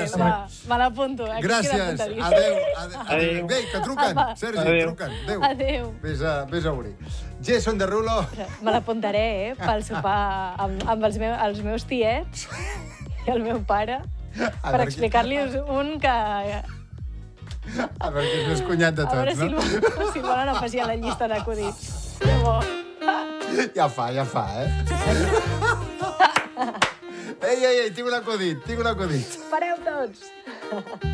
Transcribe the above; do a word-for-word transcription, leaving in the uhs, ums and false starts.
Gràcies. va, me l'apunto. Aquí queda Gràcies. apuntadíssim. Adéu. Adéu. Adéu. Bé, que truquen. Apa. Sergi, Adéu. truquen. Adéu. Adéu. Vés a, vés a obrir. Jason Derulo. Me l'apuntaré, eh, pel sopar amb, amb els, meus, els meus tiets i el meu pare, A per veure explicar-li un que... A veure qui és més cunyat de A veure tots, si el, no? si el volen afegir a la llista d'acudits. Que bo. Ja fa, ja fa, eh? Ei, ei, ei, tinc un acudit, tinc un acudit. Pareu tots!